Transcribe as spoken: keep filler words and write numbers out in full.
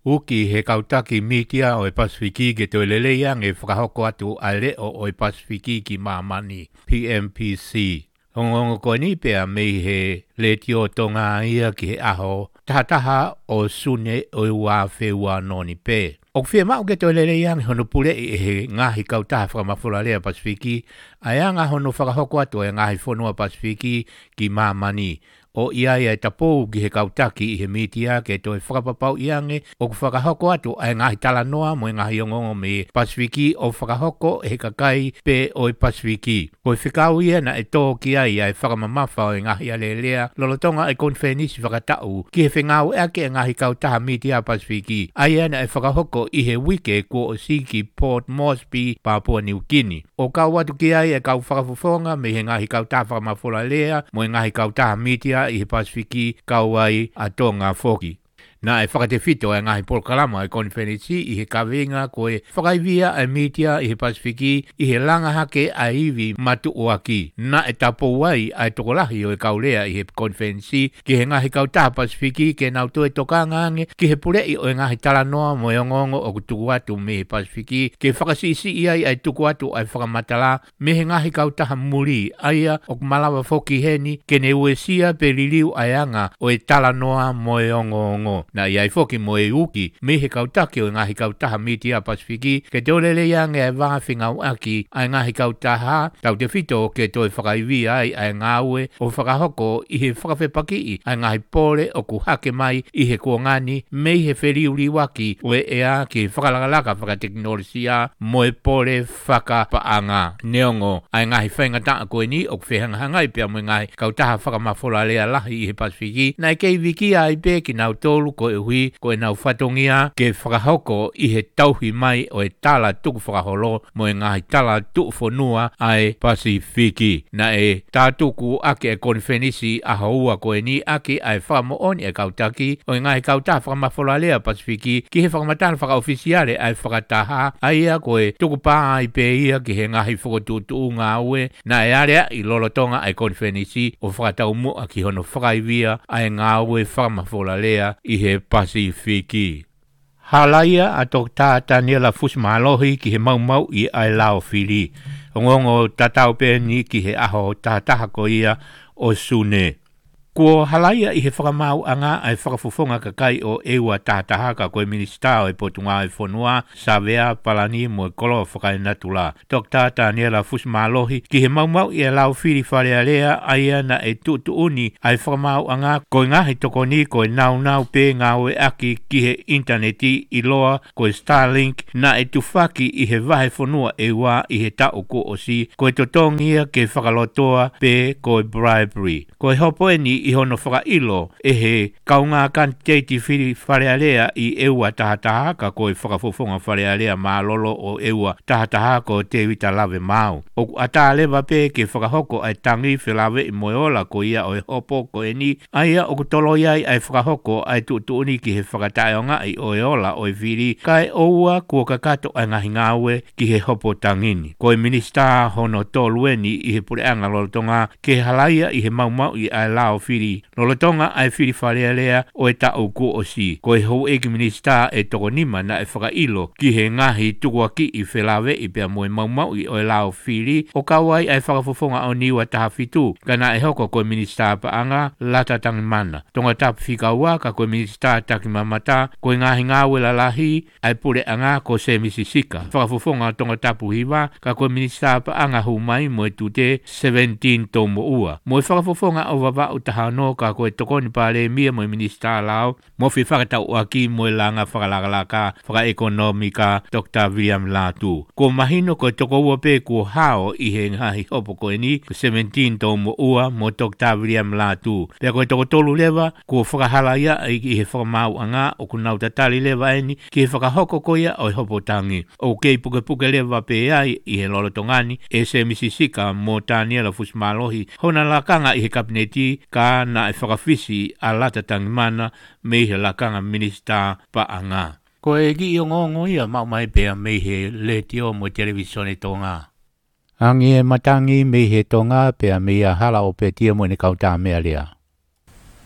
Uki he kautaki mitia o e Pasifiki ke toi lelea nge whakahoko atu a leo o e Pasifiki ki Mamani, P M P C. Hongongo ko ni pea mei he le tio tonga ia ki he aho, tahataha o sune o i wā whewā noni pe. O whia mau ke toi lelea nge hono pule i he ngahi kautaha whakamafura lea Pasifiki, a ngā hono whakahoko atu e ngahi whanua Pasifiki ki Mamani. O ia ia tapou ki he kautaki i he mitia ke toi whakapapau iange o ku whakahoko atu ai ngahi tala noa mo ngahi ongongo me Pasifiki o whakahoko he kakai pe o i Pasifiki. Ko i whikau ia na e tō ki ai ai whakamamafa o ngahi alelea lolotonga e konfenisi whakatau ki he whengau ea ke ngahi kautaha mitia Pasifiki. Ai ia na e whakahoko i he wike ko o Siki Port Moresby Papua New Guinea. O kau atu ki ai e kau whakafufonga me he ngahi kautaha whakamafura lea mo ngahi kautaha mitia i he Pasifiki kauai a tonga foki. Na e whakate whito e ngahi polkalama e konferensi i he kawenga ko e whakaivia e mitia i he Pasifiki i he langa hake a iwi matu oaki. Na e tapo wai a tokolahi o e kaulea i he konferensi ki he ngahi kautaha Pasifiki ke nautu e tokanga ange ki he purei o e ngahi talanoa mo e ongongo o kutuku atu me he Pasifiki ke whakasisi i ai ai tuku atu ai whakamatala me he ngahi kautaha muri aia o kumalawa foki heni ke ne uesia pe liliu ai anga o e talanoa mo e ongongo. Na iai foki mo e uki me he kautaki o ngahi kautaha mitia Pasifiki ke te olele iange e wanga whingau aki ai ngahi kautaha tau te whito ke toi whakaiwi ai ai ngaue o whakahoko i he whakawhepaki i ai ngahi pole o ku hake mai i he kuongani me he whiriuri waki o e ea ki whakalakalaka whakateknolosia mo e pole whakapaanga neongo ai ngahi whaingata koe ni o whehangahangai pia mo ngahi kautaha whakamawhola lea lahi i he Pasifiki na i kei wiki ai pe ki nau tolu ko e hui ko e nau whatongia ke whakahoko i he tauhi mai o e tala tuku whakaholo mo e ngahi tala tuku whanua ai Pasifiki. Na e tātuku ake e konfenisi a haua ko e ni ake ai whakamooni e kautaki o e ngahi kautaha whakamawhola lea Pasifiki ki he whakamatana whakaofisiare ai whakataha aia ko e tuku pā ai pe ia ki he ngahi whakotutu ngā ue na e area i lolotonga ai konfenisi o whakatau mua ki hono whakaivia ai ngā ue whakamawhola lea i he Pasifiki. Halaia a tok tāta nila fusmalohi ki he mau mau i ai lao whiri. Ngongo tatau pe ni ki he aho tātaha ko ia o sune. Ko halaia i he whakamau anga ai whakafufonga kakai o eua tātaha ka koe minista o e potunga e whanua sa vea palani mo e kolo whakai natula. Tok tāta nila fusmalohi ki he mau mau i e lau whiri wharea lea aia na e tutu uni ai whakamau anga koe ngahi toko ni koe nau nau pe ngā oe aki ki he interneti i loa koe Starlink na e tufaki i he vahe whanua e wā i he tau ko o si koe totongia ke whakalotoa pe koe bribery. Koe hopo e ni i hono whakailo e he kaunga kanteti whiri wharearea i eua tahataha ka koe whakafofonga wharearea mā lolo o eua tahataha ko te wita lawe mau. O ata lewa pe ke whakahoko ai tangi whilawe i moeola ko ia o e hopo ko e ni aia o kutolo iai ai whakahoko ai tuutuni ki he whakataeonga i o eola o e whiri kai oua kua kakato ai ngahi ngāwe ki he hopo tangini. Koe minista hono tolueni i he pureanga lolotonga ke halaia i he maumau i ai lao whiri lolotonga ai whiri wharearea o e tau ko o si. Ko e hou eki minista e toko nima na e whakailo ki he ngahi tukuaki i whilawe i pia moe maumau i o e lao whiri o kawai ai whakafofonga o niwa taha fitu. Kana e hoko koe minista paanga lata tangi mana. Tonga tapu whikaua ka koe minista taki mamata koe ngahi ngāwe lalahi ai pure anga ko se misisika. Whakafofonga tonga tapu hiwa ka koe minista paanga humai moe tute seventeen tomo ua. Moe whakafofonga o wawa utaha no ka koe tokoni pare mia mo minista lao mo fi whakatau aki mo langa whakalakalaka whakaekonomika Doctor William Latu. Ko mahino koe toko ua pe ko hao i he ngahi hopo koe ni seventeen tomo ua mo Doctor William Latu. Pea koe toko tolu lewa ko whakahalaya i he whakamau anga o kunau tatali lewa eni ki he whakahoko koea o hopo tangi. O kei puke puke lewa pe ai i he lolotongani e se misisika mo Daniela Fusmalohi hona lakanga i he kabineti ka na e whakawhisi a lata tangimana me he lakanga minista paanga. Ko e ki i o ngongo ia mau mai pea me he le tio mo televisione tonga. Angi e matangi me he tonga pea me a hala o pe tia mo ne kauta mea lea.